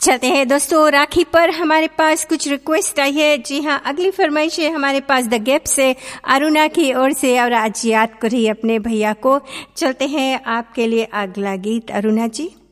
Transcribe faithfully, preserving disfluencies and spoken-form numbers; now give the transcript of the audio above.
चलते हैं दोस्तों, राखी पर हमारे पास कुछ रिक्वेस्ट आई है। जी हाँ, अगली फरमाइश है हमारे पास द गैप से अरुणा की ओर से, और आज याद करिए अपने भैया को। चलते हैं आपके लिए अगला गीत अरुणा जी।